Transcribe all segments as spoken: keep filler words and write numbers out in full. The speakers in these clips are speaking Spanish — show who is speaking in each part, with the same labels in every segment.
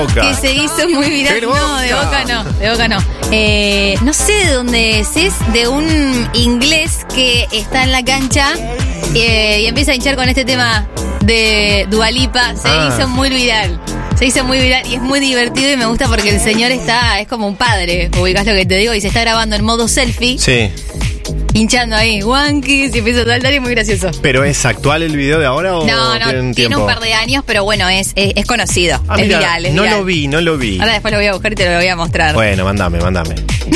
Speaker 1: Boca.
Speaker 2: Que se hizo muy viral.
Speaker 1: ¡Qué
Speaker 2: No, de
Speaker 1: Boca!
Speaker 2: Boca no, de Boca no. Eh, no sé de dónde es, es de un inglés que está en la cancha eh, y empieza a hinchar con este tema de Dua Lipa. Se
Speaker 1: Ah.
Speaker 2: hizo muy viral. Se hizo muy viral y es muy divertido y me gusta porque el señor está, es como un padre, ubicás lo que te digo, y se está grabando en modo selfie,
Speaker 1: Sí.
Speaker 2: hinchando ahí, Wankies, y empieza a saltar y es muy gracioso.
Speaker 1: ¿Pero es actual el video de ahora o
Speaker 2: No, no,
Speaker 1: tiene un
Speaker 2: tiene
Speaker 1: tiempo?
Speaker 2: un par de años, pero bueno, es, es, es conocido,
Speaker 1: Ah,
Speaker 2: es
Speaker 1: mira,
Speaker 2: viral, es
Speaker 1: no
Speaker 2: viral.
Speaker 1: lo vi, no lo vi.
Speaker 2: Ahora después lo voy a buscar y te lo voy a mostrar.
Speaker 1: Bueno, mandame, mandame.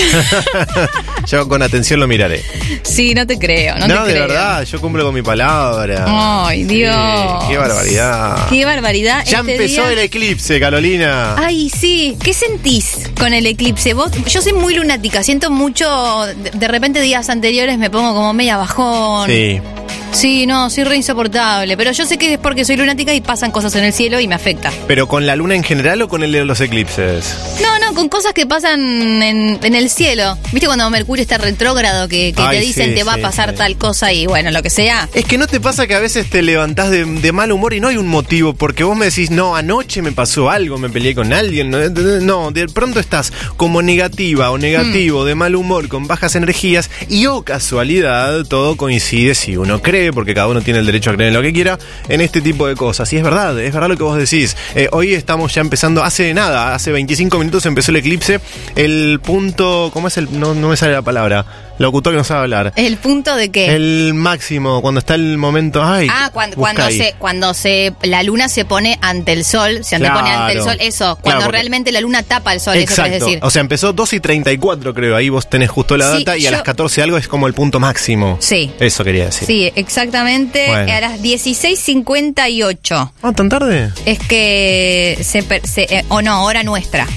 Speaker 1: Yo con atención lo miraré.
Speaker 2: Sí, no te creo, no,
Speaker 1: No,
Speaker 2: te
Speaker 1: de
Speaker 2: creo.
Speaker 1: verdad, yo cumplo con mi palabra.
Speaker 2: Ay, Dios.
Speaker 1: Sí, qué barbaridad.
Speaker 2: Qué barbaridad.
Speaker 1: Ya
Speaker 2: este
Speaker 1: empezó
Speaker 2: día.
Speaker 1: el eclipse, Carolina.
Speaker 2: Ay, sí. ¿Qué sentís con el eclipse? Vos, yo soy muy lunática, siento mucho, de, de repente días anteriores me pongo como media bajón.
Speaker 1: Sí.
Speaker 2: Sí, no, soy re insoportable, pero yo sé que es porque soy lunática y pasan cosas en el cielo y me afecta.
Speaker 1: ¿Pero con la luna en general o con el de los eclipses?
Speaker 2: No, no, con cosas que pasan en, en el cielo. ¿Viste cuando Mercurio está retrógrado que, que
Speaker 1: Ay,
Speaker 2: te dicen
Speaker 1: sí,
Speaker 2: te va
Speaker 1: sí,
Speaker 2: a pasar
Speaker 1: sí.
Speaker 2: tal cosa y bueno, lo que sea?
Speaker 1: Es que no te pasa que a veces te levantás de, de mal humor y no hay un motivo, porque vos me decís, no, anoche me pasó algo, me peleé con alguien. No, no, de pronto estás como negativa o negativo,
Speaker 2: Mm.
Speaker 1: de mal humor, con bajas energías, y oh casualidad, todo coincide si uno cree, porque cada uno tiene el derecho a creer en lo que quiera, en este tipo de cosas. Y es verdad, es verdad lo que vos decís. Eh, hoy estamos ya empezando, hace nada, hace veinticinco minutos empezó el eclipse, el punto, ¿cómo es el? No, no me sale la palabra. Locutor que no sabe hablar.
Speaker 2: ¿El punto de qué?
Speaker 1: El máximo, cuando está el momento. Ay,
Speaker 2: Ah, cuando,
Speaker 1: busca
Speaker 2: cuando
Speaker 1: ahí.
Speaker 2: se, cuando se, la luna se pone ante el sol, se antepone
Speaker 1: Claro.
Speaker 2: ante el sol, eso,
Speaker 1: Claro,
Speaker 2: cuando
Speaker 1: porque-
Speaker 2: realmente la luna tapa el sol, eso
Speaker 1: Exacto.
Speaker 2: querés decir.
Speaker 1: O sea, empezó dos y treinta y cuatro, creo. Ahí vos tenés justo la
Speaker 2: Sí,
Speaker 1: data y a
Speaker 2: yo-
Speaker 1: las catorce algo es como el punto máximo.
Speaker 2: Sí.
Speaker 1: Eso quería decir.
Speaker 2: Sí, exactamente,
Speaker 1: Bueno.
Speaker 2: a las dieciséis cincuenta y ocho.
Speaker 1: Ah, ¿tan tarde?
Speaker 2: Es que se, per- se- eh, o no, hora nuestra.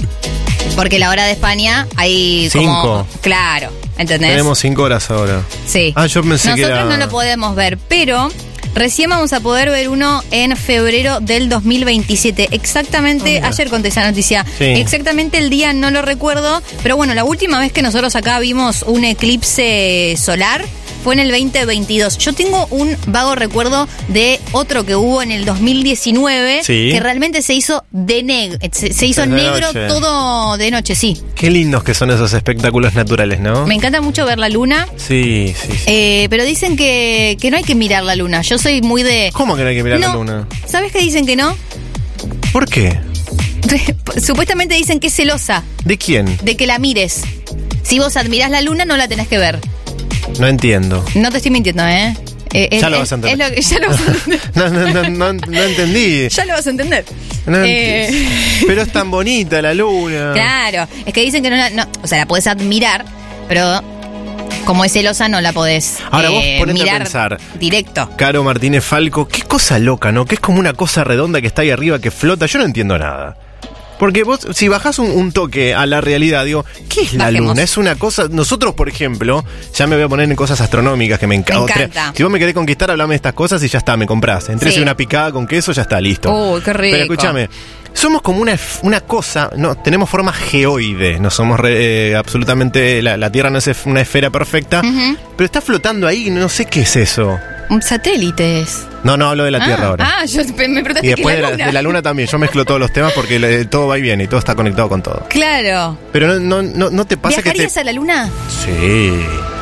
Speaker 2: Porque la hora de España hay como
Speaker 1: Cinco.
Speaker 2: claro, ¿entendés?
Speaker 1: Tenemos cinco horas ahora.
Speaker 2: Sí.
Speaker 1: Ah, yo pensé que
Speaker 2: Nosotros
Speaker 1: era-
Speaker 2: no lo podemos ver, pero recién vamos a poder ver uno en febrero del dos mil veintisiete. Exactamente,
Speaker 1: Ah, mira.
Speaker 2: ayer conté esa noticia.
Speaker 1: Sí.
Speaker 2: Exactamente el día no lo recuerdo, pero bueno, la última vez que nosotros acá vimos un eclipse solar fue en el veinte veintidós. Yo tengo un vago recuerdo de otro que hubo en el dos mil diecinueve,
Speaker 1: Sí.
Speaker 2: que realmente se hizo de negro, se, se hizo
Speaker 1: De
Speaker 2: negro
Speaker 1: noche.
Speaker 2: todo de noche, sí.
Speaker 1: Qué lindos que son esos espectáculos naturales, ¿no?
Speaker 2: Me encanta mucho ver la luna.
Speaker 1: Sí, sí, sí.
Speaker 2: Eh, pero dicen que, que no hay que mirar la luna. Yo soy muy de...
Speaker 1: ¿Cómo que no hay que mirar
Speaker 2: no,
Speaker 1: la luna?
Speaker 2: ¿Sabes qué dicen que no?
Speaker 1: ¿Por qué?
Speaker 2: Supuestamente dicen que es celosa
Speaker 1: ¿De quién?
Speaker 2: de que la mires. Si vos admirás la luna, no la tenés que ver.
Speaker 1: No entiendo.
Speaker 2: No te estoy mintiendo, ¿eh? Eh, es-
Speaker 1: Ya lo
Speaker 2: es-
Speaker 1: vas a entender.
Speaker 2: es lo que- ya lo vas a entender.
Speaker 1: No, no, no, no, no entendí.
Speaker 2: Ya lo vas a entender.
Speaker 1: No
Speaker 2: Eh,
Speaker 1: enti- Pero es tan bonita la luna.
Speaker 2: Claro, es que dicen que no la... no, o sea, la podés admirar, pero como es celosa no la podés
Speaker 1: Ahora vos
Speaker 2: eh,
Speaker 1: ponete a
Speaker 2: mirar
Speaker 1: pensar.
Speaker 2: directo.
Speaker 1: Caro Martínez Falco, qué cosa loca, ¿no? Que es como una cosa redonda que está ahí arriba que flota. Yo no entiendo nada. Porque vos, si bajás un, un toque a la realidad, digo, ¿qué es la
Speaker 2: Bajemos.
Speaker 1: luna? Es una cosa... Nosotros, por ejemplo, ya me voy a poner en cosas astronómicas que me, enca-
Speaker 2: Me
Speaker 1: otra-
Speaker 2: encanta.
Speaker 1: Si vos me querés conquistar, hablame de estas cosas y ya está, me comprás. Entrés
Speaker 2: Sí.
Speaker 1: y una picada con queso, ya está, listo.
Speaker 2: Uy, qué rico.
Speaker 1: Pero escúchame, somos como una, f- una cosa, no, tenemos forma geoide, no somos re- eh, absolutamente... La, la Tierra no es ef- una esfera perfecta,
Speaker 2: Ujú.
Speaker 1: pero está flotando ahí, no sé qué es eso.
Speaker 2: Un satélite es.
Speaker 1: No, no, hablo de la
Speaker 2: ah,
Speaker 1: Tierra ahora.
Speaker 2: Ah, yo me preguntaste
Speaker 1: Y después
Speaker 2: que
Speaker 1: de la,
Speaker 2: luna.
Speaker 1: de la luna también. Yo mezclo todos los temas porque le- todo va y viene y todo está conectado con todo.
Speaker 2: Claro.
Speaker 1: Pero no, no, no, no te pasa que te...
Speaker 2: ¿Viajarías a la luna?
Speaker 1: Sí.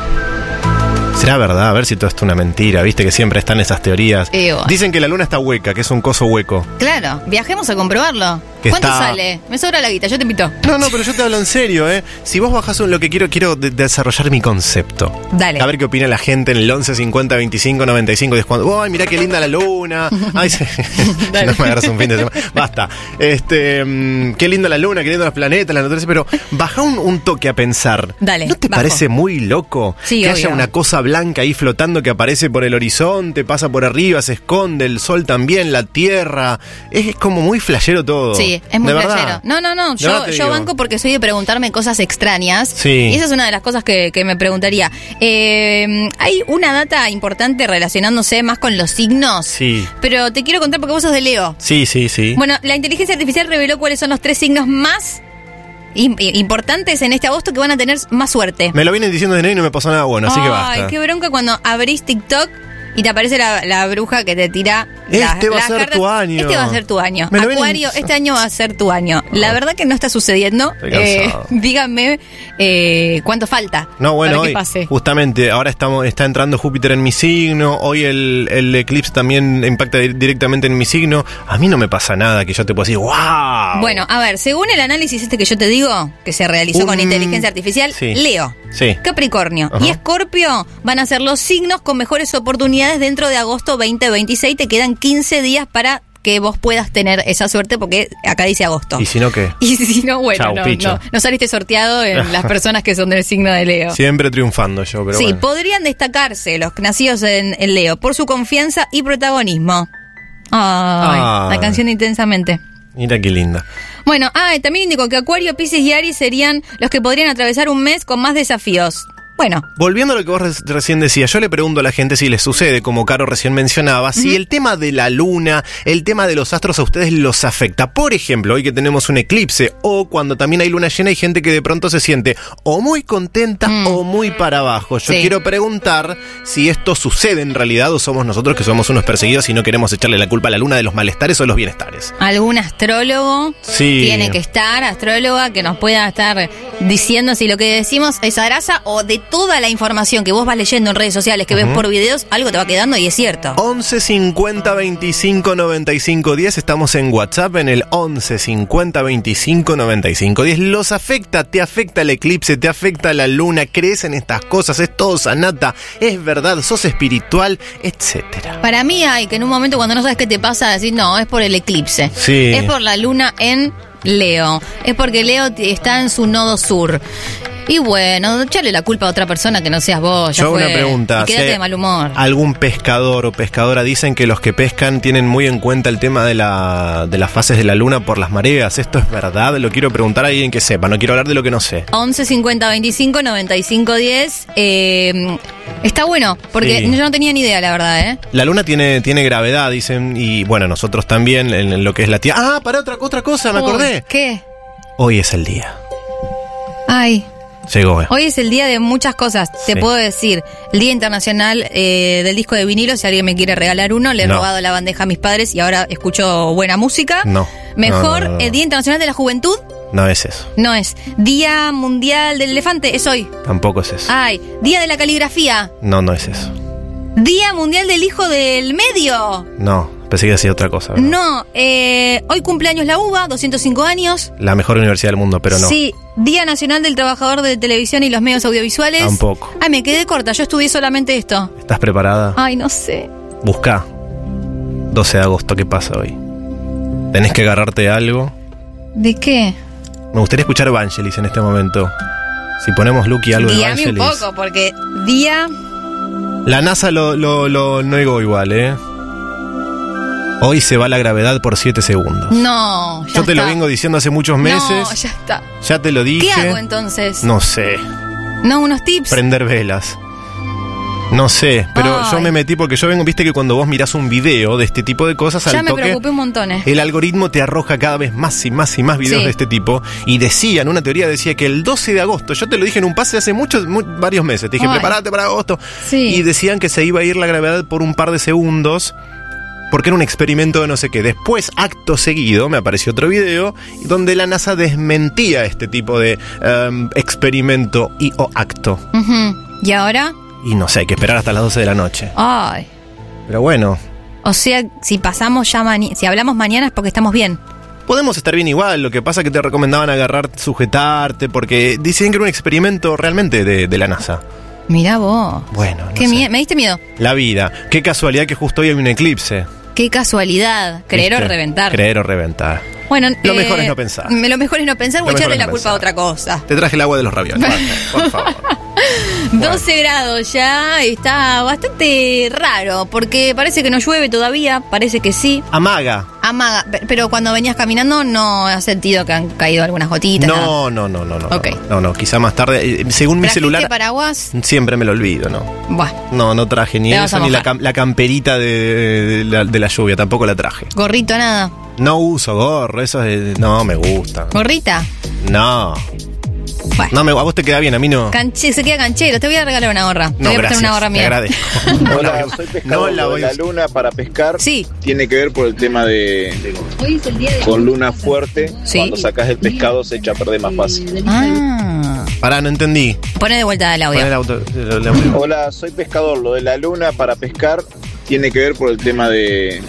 Speaker 1: Será verdad, a ver si todo esto es una mentira, viste que siempre están esas teorías.
Speaker 2: Ew.
Speaker 1: Dicen que la luna está hueca, que es un coso hueco.
Speaker 2: Claro, viajemos a comprobarlo.
Speaker 1: Que
Speaker 2: ¿Cuánto
Speaker 1: está-
Speaker 2: sale? Me sobra la guita, yo te invito.
Speaker 1: No, no, pero yo te hablo en serio, ¿eh? Si vos bajás un, lo que quiero, quiero de- desarrollar mi concepto.
Speaker 2: Dale.
Speaker 1: A ver qué opina la gente en el once cincuenta veinticinco noventa y cinco. diez, cuando, ¡ay, mirá qué linda la luna! Ay, sí.
Speaker 2: Dale.
Speaker 1: No me agarras un fin de semana. Basta. Este, mm, qué linda la luna, qué lindo los planetas, la naturaleza. Pero baja un, un toque a pensar.
Speaker 2: Dale,
Speaker 1: ¿No te
Speaker 2: bajo.
Speaker 1: parece muy loco?
Speaker 2: Sí,
Speaker 1: que
Speaker 2: obvio.
Speaker 1: haya una cosa blanca ahí flotando que aparece por el horizonte, pasa por arriba, se esconde, el sol también, la tierra. Es como muy flashero todo.
Speaker 2: Sí, es muy
Speaker 1: De verdad.
Speaker 2: flashero. No, no, no,
Speaker 1: De
Speaker 2: yo,
Speaker 1: verdad te
Speaker 2: yo
Speaker 1: digo.
Speaker 2: banco porque soy de preguntarme cosas extrañas.
Speaker 1: Sí.
Speaker 2: Y esa es una de las cosas que, que me preguntaría. Eh, hay una data importante relacionándose más con los signos.
Speaker 1: Sí.
Speaker 2: Pero te quiero contar porque vos sos de Leo.
Speaker 1: Sí, sí, sí.
Speaker 2: Bueno, la inteligencia artificial reveló cuáles son los tres signos más im- importantes en este agosto que van a tener más suerte.
Speaker 1: Me lo vienen diciendo de nene y no me pasó nada bueno, así que basta.
Speaker 2: Ay, qué bronca cuando abrís TikTok y te aparece la, la bruja que te tira
Speaker 1: Este
Speaker 2: las,
Speaker 1: va a
Speaker 2: las
Speaker 1: ser
Speaker 2: cartas.
Speaker 1: tu año.
Speaker 2: Este va a ser tu año.
Speaker 1: Me lo ven
Speaker 2: Acuario,
Speaker 1: en-
Speaker 2: este año va a ser tu año. La verdad que no está sucediendo.
Speaker 1: Estoy
Speaker 2: Eh,
Speaker 1: cansado.
Speaker 2: díganme eh, cuánto falta
Speaker 1: No, bueno,
Speaker 2: para que
Speaker 1: hoy,
Speaker 2: pase.
Speaker 1: justamente, ahora estamos, está entrando Júpiter en mi signo, hoy el, el eclipse también impacta di- directamente en mi signo. A mí no me pasa nada que yo te pueda decir, ¡wow!
Speaker 2: Bueno, a ver, según el análisis este que yo te digo, que se realizó
Speaker 1: Un-
Speaker 2: con inteligencia artificial,
Speaker 1: sí.
Speaker 2: Leo,
Speaker 1: Sí.
Speaker 2: Capricornio
Speaker 1: Ajá.
Speaker 2: y Escorpio van a ser los signos con mejores oportunidades dentro de agosto veinte veintiséis. Te quedan quince días para que vos puedas tener esa suerte, porque acá dice agosto.
Speaker 1: ¿Y si no qué?
Speaker 2: Y si no, bueno,
Speaker 1: Chau,
Speaker 2: no,
Speaker 1: picho.
Speaker 2: no, no saliste sorteado en las personas que son del signo de Leo.
Speaker 1: Siempre triunfando yo, pero
Speaker 2: sí,
Speaker 1: bueno.
Speaker 2: podrían destacarse los nacidos en, en Leo por su confianza y protagonismo. Ay,
Speaker 1: Ay.
Speaker 2: la canción Intensamente.
Speaker 1: Mira qué linda.
Speaker 2: Bueno, ah, y también indicó que Acuario, Piscis y Aries serían los que podrían atravesar un mes con más desafíos. Bueno,
Speaker 1: Volviendo a lo que vos re- recién decías, yo le pregunto a la gente si les sucede, como Caro recién mencionaba, si el tema de la luna, el tema de los astros a ustedes los afecta. Por ejemplo, hoy que tenemos un eclipse, o cuando también hay luna llena, hay gente que de pronto se siente o muy contenta
Speaker 2: Mm.
Speaker 1: o muy para abajo. Yo
Speaker 2: Sí.
Speaker 1: quiero preguntar si esto sucede en realidad o somos nosotros que somos unos perseguidos y no queremos echarle la culpa a la luna de los malestares o los bienestares.
Speaker 2: algún astrólogo
Speaker 1: Sí.
Speaker 2: tiene que estar, astróloga, que nos pueda estar diciendo si lo que decimos es grasa o de toda la información que vos vas leyendo en redes sociales, que ves por videos, algo te va quedando y es cierto.
Speaker 1: once cincuenta veinticinco noventa y cinco diez, estamos en WhatsApp en el once cincuenta veinticinco noventa y cinco diez. ¿Los afecta? ¿Te afecta el eclipse? ¿Te afecta la luna? ¿Crees en estas cosas? ¿Es todo sanata? ¿Es verdad? ¿Sos espiritual? Etcétera.
Speaker 2: Para mí hay que en un momento cuando no sabes qué te pasa, decir, no, es por el eclipse.
Speaker 1: Sí.
Speaker 2: Es por la luna en Leo. Es porque Leo t- está en su nodo sur. Y bueno, echarle la culpa a otra persona que no seas vos. Ya
Speaker 1: Yo hago
Speaker 2: fue.
Speaker 1: una pregunta.
Speaker 2: Y quédate
Speaker 1: si hay
Speaker 2: de mal humor.
Speaker 1: Algún pescador o pescadora dicen que los que pescan tienen muy en cuenta el tema de, la, de las fases de la luna por las mareas. ¿Esto es verdad? Lo quiero preguntar a alguien que sepa. No quiero hablar de lo que no sé.
Speaker 2: once cincuenta veinticinco noventa y cinco diez. Eh, está bueno, porque
Speaker 1: Sí.
Speaker 2: yo no tenía ni idea, la verdad, ¿eh?
Speaker 1: La luna tiene, tiene gravedad, dicen, y bueno, nosotros también en, en lo que es la Tierra. Ah, para otra, otra cosa, me
Speaker 2: Uy,
Speaker 1: acordé.
Speaker 2: ¿Qué?
Speaker 1: Hoy es el día.
Speaker 2: Ay,
Speaker 1: Llegó. eh.
Speaker 2: hoy es el día de muchas cosas. Te
Speaker 1: Sí.
Speaker 2: puedo decir, el Día Internacional eh, del Disco de Vinilo. Si alguien me quiere regalar uno, le he
Speaker 1: No.
Speaker 2: robado la bandeja a mis padres y ahora escucho buena música.
Speaker 1: No.
Speaker 2: Mejor,
Speaker 1: No, no, no, no.
Speaker 2: el Día Internacional de la Juventud
Speaker 1: No es eso.
Speaker 2: no es. Día Mundial del Elefante es hoy.
Speaker 1: Tampoco es eso.
Speaker 2: Ay, Día de la Caligrafía.
Speaker 1: No, no es eso.
Speaker 2: Día Mundial del Hijo del Medio.
Speaker 1: No, pensé que decía otra cosa. ¿verdad?
Speaker 2: No, eh, hoy cumpleaños la UBA, doscientos cinco años.
Speaker 1: La mejor universidad del mundo, pero no.
Speaker 2: Sí, Día Nacional del Trabajador de Televisión y los Medios Audiovisuales.
Speaker 1: Tampoco.
Speaker 2: Ay, me quedé corta, yo estudié solamente esto.
Speaker 1: ¿Estás preparada?
Speaker 2: Ay, no sé.
Speaker 1: Busca. doce de agosto, ¿qué pasa hoy? ¿Tenés que agarrarte a algo?
Speaker 2: ¿De qué?
Speaker 1: Me gustaría escuchar Vangelis en este momento. Si ponemos Lucky algo de
Speaker 2: Guíame un
Speaker 1: Vangelis.
Speaker 2: poco, porque día...
Speaker 1: La NASA lo, lo, lo negó igual, ¿eh? Hoy se va la gravedad por siete segundos.
Speaker 2: No, ya
Speaker 1: Yo te lo
Speaker 2: está.
Speaker 1: vengo diciendo hace muchos meses.
Speaker 2: No, ya está.
Speaker 1: Ya te lo dije.
Speaker 2: ¿Qué hago entonces?
Speaker 1: No sé.
Speaker 2: No, unos tips.
Speaker 1: Prender velas. No sé, pero
Speaker 2: Ay.
Speaker 1: yo me metí porque yo vengo, viste que cuando vos mirás un video de este tipo de cosas,
Speaker 2: Ya
Speaker 1: al
Speaker 2: me
Speaker 1: toque,
Speaker 2: preocupé un montón, eh.
Speaker 1: el algoritmo te arroja cada vez más y más y más videos
Speaker 2: Sí.
Speaker 1: de este tipo. Y decían, una teoría decía que el doce de agosto, yo te lo dije en un pase hace muchos, mu- varios meses, te dije,
Speaker 2: Ay.
Speaker 1: prepárate para agosto.
Speaker 2: Sí.
Speaker 1: Y decían que se iba a ir la gravedad por un par de segundos. Porque era un experimento de no sé qué. Después, acto seguido, me apareció otro video donde la NASA desmentía este tipo de em, experimento y o acto.
Speaker 2: Ujú. ¿Y ahora?
Speaker 1: Y no sé, hay que esperar hasta las doce de la noche.
Speaker 2: Ay.
Speaker 1: Pero bueno,
Speaker 2: O sea, si pasamos ya mañana, si hablamos mañana es porque estamos bien.
Speaker 1: podemos estar bien igual. Lo que pasa es que te recomendaban agarrar, sujetarte, porque dicen que era un experimento realmente de, de la NASA.
Speaker 2: Mirá vos.
Speaker 1: Bueno, no
Speaker 2: Qué
Speaker 1: sé.
Speaker 2: mie- me diste miedo.
Speaker 1: La vida. Qué casualidad que justo hoy hay un eclipse.
Speaker 2: Qué casualidad. Creer o
Speaker 1: ¿Viste?
Speaker 2: reventar.
Speaker 1: Creer o reventar.
Speaker 2: Bueno,
Speaker 1: Lo
Speaker 2: eh,
Speaker 1: mejor es no pensar.
Speaker 2: me- Lo mejor es no pensar, voy a
Speaker 1: Lo mejor
Speaker 2: echarle
Speaker 1: es
Speaker 2: la
Speaker 1: no
Speaker 2: culpa a
Speaker 1: pensar.
Speaker 2: otra cosa.
Speaker 1: Te traje el agua de los ravioles. Vaya, por favor.
Speaker 2: doce grados ya, está bastante raro, porque parece que no llueve todavía, parece que sí.
Speaker 1: Amaga.
Speaker 2: Amaga, pe- pero cuando venías caminando no has sentido que han caído algunas gotitas. nada.
Speaker 1: No, no, no, no, no.
Speaker 2: Ok.
Speaker 1: No, no, quizá más tarde. Eh, Según mi
Speaker 2: ¿Trajiste
Speaker 1: celular,
Speaker 2: paraguas?
Speaker 1: siempre me lo olvido, ¿no?
Speaker 2: Buah,
Speaker 1: No, no traje ni
Speaker 2: Te vas
Speaker 1: eso,
Speaker 2: a
Speaker 1: ni la,
Speaker 2: mojar.
Speaker 1: cam- la camperita de, de la, de la lluvia, tampoco la traje.
Speaker 2: gorrito, nada.
Speaker 1: No uso gorro, eso es, no me gusta.
Speaker 2: ¿Gorrita?
Speaker 1: No.
Speaker 2: Bueno.
Speaker 1: No, me, a vos te queda bien, a mí no.
Speaker 2: Canche, se queda canchero. Te voy a regalar una gorra. Te
Speaker 1: No,
Speaker 2: voy a prestar
Speaker 1: gracias,
Speaker 2: una gorra
Speaker 1: te
Speaker 2: mía.
Speaker 1: agradezco.
Speaker 3: Hola, soy pescador.
Speaker 1: No la
Speaker 3: Lo
Speaker 1: voy
Speaker 3: de
Speaker 1: a
Speaker 3: la luna para pescar
Speaker 2: Sí.
Speaker 3: tiene que ver por el tema de con luna fuerte.
Speaker 2: Sí.
Speaker 3: Cuando sacas el pescado se echa a perder más fácil.
Speaker 2: Ah.
Speaker 1: Pará, no entendí.
Speaker 2: Pone de vuelta el audio.
Speaker 1: Pon el auto- el- el audio.
Speaker 3: Hola, soy pescador. Lo de la luna para pescar tiene que ver por el tema de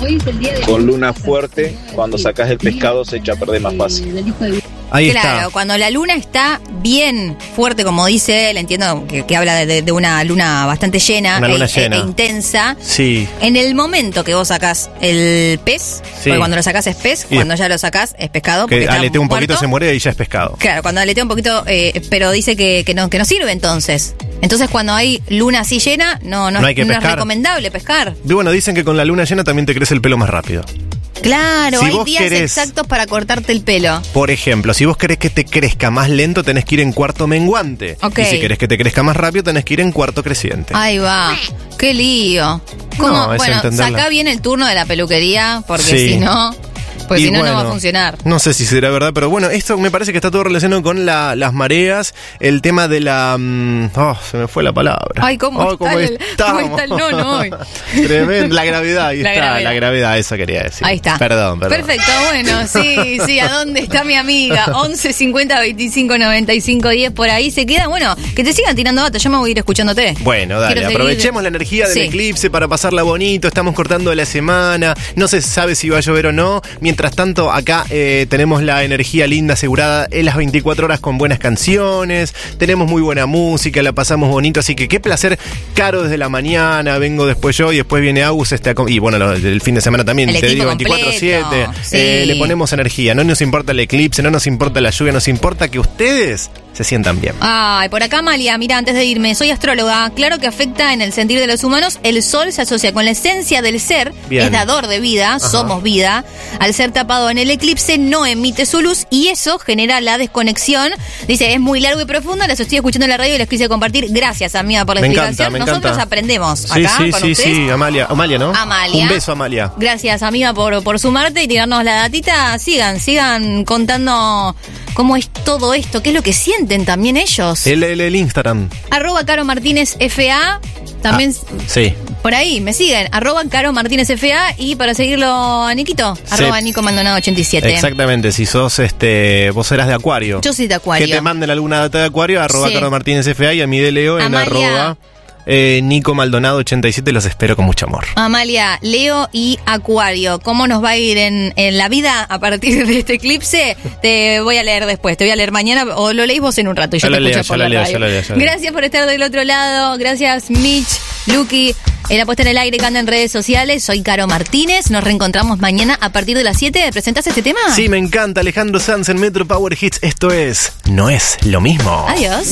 Speaker 3: con luna fuerte. Cuando sacas el pescado se echa a perder más fácil.
Speaker 1: Ahí
Speaker 2: Claro,
Speaker 1: está.
Speaker 2: cuando la luna está bien fuerte, como dice él, entiendo que, que habla de, de una luna bastante llena,
Speaker 1: Una luna
Speaker 2: e,
Speaker 1: llena.
Speaker 2: e intensa.
Speaker 1: Sí.
Speaker 2: En el momento que vos sacás el pez,
Speaker 1: Sí.
Speaker 2: porque cuando lo sacás es pez,
Speaker 1: Y
Speaker 2: cuando ya lo sacás es pescado. porque
Speaker 1: Que
Speaker 2: está
Speaker 1: aletea un poquito,
Speaker 2: muerto.
Speaker 1: se muere y ya es pescado.
Speaker 2: Claro, cuando aletea un poquito, eh, pero dice que, que, no, que no sirve entonces. Entonces cuando hay luna así llena, no, no,
Speaker 1: No hay que
Speaker 2: no es
Speaker 1: pescar.
Speaker 2: recomendable pescar.
Speaker 1: Y bueno, dicen que con la luna llena también te crece el pelo más rápido.
Speaker 2: Claro,
Speaker 1: Si
Speaker 2: hay
Speaker 1: vos
Speaker 2: días
Speaker 1: querés-
Speaker 2: exactos para cortarte el pelo.
Speaker 1: Por ejemplo, si vos querés que te crezca más lento, tenés que ir en cuarto menguante.
Speaker 2: Ok.
Speaker 1: Y si querés que te crezca más rápido, tenés que ir en cuarto creciente.
Speaker 2: Ahí va. Qué lío. ¿Cómo?
Speaker 1: No, es
Speaker 2: bueno,
Speaker 1: entenderla.
Speaker 2: saca bien el turno de la peluquería, porque
Speaker 1: Sí.
Speaker 2: si no, pues
Speaker 1: Y
Speaker 2: si no, no va a
Speaker 1: bueno,
Speaker 2: funcionar.
Speaker 1: No sé si será verdad, pero bueno, esto me parece que está todo relacionado con la- las mareas, el tema de la... mm, oh, se me fue la palabra.
Speaker 2: Ay, ¿cómo
Speaker 1: Oh,
Speaker 2: está el-
Speaker 1: estamos.
Speaker 2: cómo está el nono hoy?
Speaker 1: Tremendo, la gravedad, ahí
Speaker 2: La
Speaker 1: está,
Speaker 2: gravedad.
Speaker 1: la gravedad, eso quería decir.
Speaker 2: Ahí está.
Speaker 1: Perdón, perdón.
Speaker 2: Perfecto, bueno, sí, sí, ¿a dónde está mi amiga? once cincuenta veinticinco noventa y cinco diez, por ahí se queda. Bueno, que te sigan tirando datos, yo me voy a ir escuchándote.
Speaker 1: Bueno, dale,
Speaker 2: Quiero seguir-
Speaker 1: aprovechemos la energía del
Speaker 2: Sí.
Speaker 1: eclipse para pasarla bonito, estamos cortando la semana, no se sabe si va a llover o no, mientras tanto acá eh, tenemos la energía linda asegurada en las veinticuatro horas con buenas canciones, tenemos muy buena música, la pasamos bonito, así que qué placer, Caro desde la mañana, vengo después yo y después viene Agus, este, acom- y bueno, lo- el fin de semana también,
Speaker 2: El
Speaker 1: te
Speaker 2: equipo
Speaker 1: digo veinticuatro siete,
Speaker 2: completo, sí.
Speaker 1: eh, le ponemos energía, no nos importa el eclipse, no nos importa la lluvia, nos importa que ustedes se sientan bien.
Speaker 2: Ay, por acá Amalia, mira, antes de irme, soy astróloga. Claro que afecta en el sentir de los humanos. El sol se asocia con la esencia del ser,
Speaker 1: Bien.
Speaker 2: es dador de vida,
Speaker 1: Ajá.
Speaker 2: somos vida. Al ser tapado en el eclipse, no emite su luz y eso genera la desconexión. Dice, es muy largo y profundo, las estoy escuchando en la radio y les quise compartir. Gracias, amiga, por la
Speaker 1: Me
Speaker 2: explicación.
Speaker 1: encanta, me
Speaker 2: Nosotros
Speaker 1: encanta.
Speaker 2: aprendemos
Speaker 1: Sí,
Speaker 2: acá
Speaker 1: sí,
Speaker 2: con
Speaker 1: sí,
Speaker 2: ustedes.
Speaker 1: sí, Amalia, Amalia, ¿no?
Speaker 2: Amalia.
Speaker 1: Un beso, Amalia.
Speaker 2: Gracias, amiga, por, por sumarte y tirarnos la datita. Sigan, sigan contando cómo es todo esto, qué es lo que sienten también ellos.
Speaker 1: El, el, el Instagram.
Speaker 2: Arroba Caro Martínez F A. También
Speaker 1: Ah, sí.
Speaker 2: por ahí me siguen. Arroba Caro Martínez F A. Y para seguirlo a Niquito,
Speaker 1: Sí.
Speaker 2: arroba Nico Maldonado ochenta y siete.
Speaker 1: Exactamente, si sos este, vos eras de Acuario.
Speaker 2: Yo soy de Acuario.
Speaker 1: Que te manden alguna data de Acuario, arroba
Speaker 2: Sí.
Speaker 1: Carlos Martínez F A y a mí de Leo en
Speaker 2: Amalia.
Speaker 1: arroba eh, Nico Maldonado ochenta y siete, los espero con mucho amor.
Speaker 2: Amalia, Leo y Acuario. ¿Cómo nos va a ir en, en la vida a partir de este eclipse? Te voy a leer después, te voy a leer mañana o lo leís vos en un rato y yo
Speaker 1: Ya
Speaker 2: te
Speaker 1: lo
Speaker 2: escucho
Speaker 1: leo,
Speaker 2: por
Speaker 1: ya
Speaker 2: la
Speaker 1: lo leo,
Speaker 2: radio.
Speaker 1: ya lo leo, ya lo leo.
Speaker 2: Gracias por estar del otro lado. Gracias Mitch, Lucky, en la puesta en el aire que anda en redes sociales. Soy Caro Martínez. Nos reencontramos mañana a partir de las siete. ¿Presentás este tema?
Speaker 1: Sí, me encanta Alejandro Sanz en Metro Power Hits. Esto es No es lo mismo.
Speaker 2: Adiós.